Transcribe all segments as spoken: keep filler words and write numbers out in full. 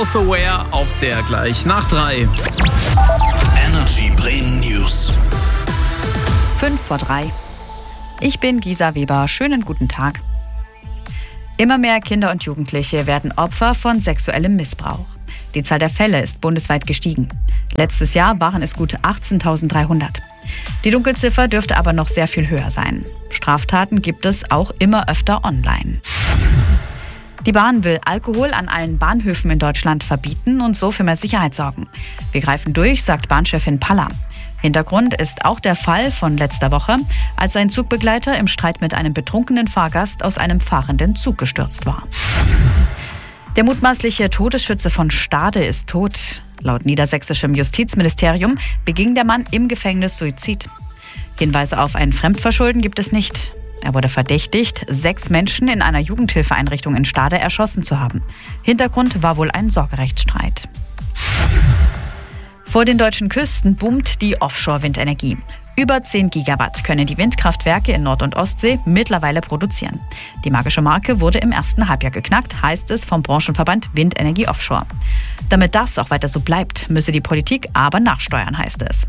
Aware auf der gleich nach drei. Energy Bremen News. Fünf vor drei. Ich bin Gisa Weber. Schönen guten Tag. Immer mehr Kinder und Jugendliche werden Opfer von sexuellem Missbrauch. Die Zahl der Fälle ist bundesweit gestiegen. Letztes Jahr waren es gut achtzehntausenddreihundert. Die Dunkelziffer dürfte aber noch sehr viel höher sein. Straftaten gibt es auch immer öfter online. Die Bahn will Alkohol an allen Bahnhöfen in Deutschland verbieten und so für mehr Sicherheit sorgen. Wir greifen durch, sagt Bahnchefin Palla. Hintergrund ist auch der Fall von letzter Woche, als ein Zugbegleiter im Streit mit einem betrunkenen Fahrgast aus einem fahrenden Zug gestürzt war. Der mutmaßliche Todesschütze von Stade ist tot. Laut niedersächsischem Justizministerium beging der Mann im Gefängnis Suizid. Hinweise auf ein Fremdverschulden gibt es nicht. Er wurde verdächtigt, sechs Menschen in einer Jugendhilfeeinrichtung in Stade erschossen zu haben. Hintergrund war wohl ein Sorgerechtsstreit. Vor den deutschen Küsten boomt die Offshore-Windenergie. Über zehn Gigawatt können die Windkraftwerke in Nord- und Ostsee mittlerweile produzieren. Die magische Marke wurde im ersten Halbjahr geknackt, heißt es vom Branchenverband Windenergie Offshore. Damit das auch weiter so bleibt, müsse die Politik aber nachsteuern, heißt es.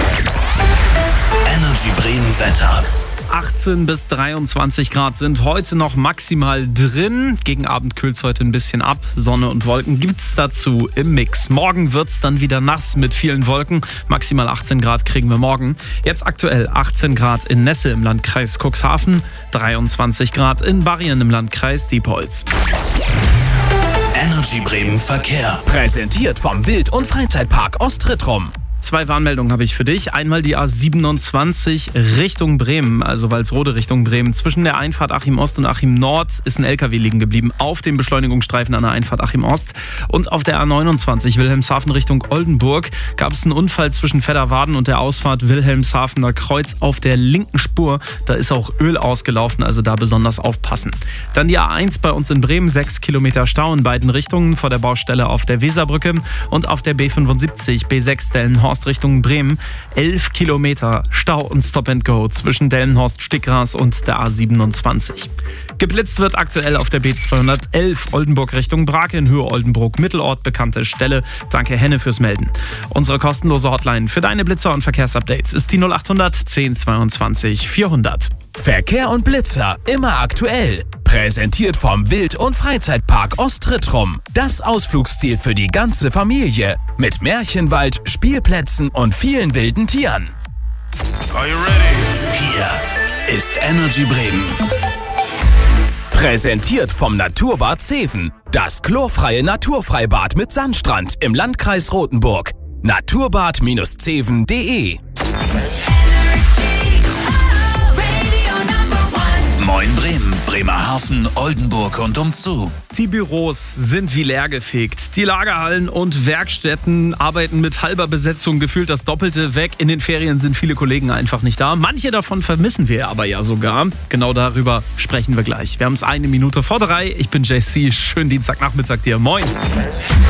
Energy Bremen Wetter. achtzehn bis dreiundzwanzig Grad sind heute noch maximal drin. Gegen Abend kühlt es heute ein bisschen ab. Sonne und Wolken gibt's dazu im Mix. Morgen wird's dann wieder nass mit vielen Wolken. Maximal achtzehn Grad kriegen wir morgen. Jetzt aktuell achtzehn Grad in Nesse im Landkreis Cuxhaven, dreiundzwanzig Grad in Barrien im Landkreis Diepholz. Energy Bremen Verkehr. Präsentiert vom Wild- und Freizeitpark Ostrittrum. Zwei Warnmeldungen habe ich für dich. Einmal die A siebenundzwanzig Richtung Bremen, also Walsrode Richtung Bremen. Zwischen der Einfahrt Achim Ost und Achim Nord ist ein L K W liegen geblieben auf dem Beschleunigungsstreifen an der Einfahrt Achim Ost. Und auf der A neunundzwanzig Wilhelmshaven Richtung Oldenburg gab es einen Unfall zwischen Fedderwarden und der Ausfahrt Wilhelmshavener Kreuz auf der linken Spur. Da ist auch Öl ausgelaufen, also da besonders aufpassen. Dann die A eins bei uns in Bremen, sechs Kilometer Stau in beiden Richtungen vor der Baustelle auf der Weserbrücke und auf der B fünfundsiebzig B sechs Delmenhorst Richtung Bremen, elf Kilometer Stau und Stop and Go zwischen Delmenhorst, Stickgras und der A siebenundzwanzig. Geblitzt wird aktuell auf der B zweihundertelf Oldenburg Richtung Brake in Höhe Oldenburg, Mittelort, bekannte Stelle. Danke Henne fürs Melden. Unsere kostenlose Hotline für deine Blitzer und Verkehrsupdates ist die null achthundert zehn zweiundzwanzig vierhundert. Verkehr und Blitzer immer aktuell. Präsentiert vom Wild- und Freizeitpark Ostrittrum. Das Ausflugsziel für die ganze Familie. Mit Märchenwald, Spielplätzen und vielen wilden Tieren. Are you ready? Hier ist Energy Bremen. Präsentiert vom Naturbad Zeven. Das chlorfreie Naturfreibad mit Sandstrand im Landkreis Rothenburg. naturbad Zeven punkt de. Moin Bremen, Bremerhaven, Oldenburg und umzu. Die Büros sind wie leergefegt. Die Lagerhallen und Werkstätten arbeiten mit halber Besetzung, gefühlt das Doppelte weg. In den Ferien sind viele Kollegen einfach nicht da. Manche davon vermissen wir aber ja sogar. Genau darüber sprechen wir gleich. Wir haben es eine Minute vor drei. Ich bin J C. Schönen Dienstagnachmittag dir. Moin.